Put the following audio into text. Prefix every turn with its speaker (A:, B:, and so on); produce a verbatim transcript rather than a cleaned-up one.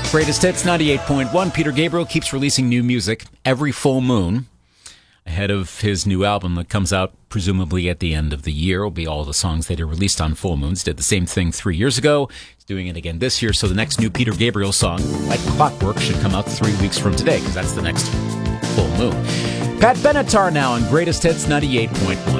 A: Greatest Hits ninety-eight point one. Peter Gabriel keeps releasing new music every full moon ahead of his new album that comes out presumably at the end of the year. Will be all the songs that are released on full moons. Did the same thing three years ago. He's doing it again this year. So the next new Peter Gabriel song, like clockwork, should come out three weeks from today because that's the next full moon. Pat Benatar now on Greatest Hits ninety-eight point one.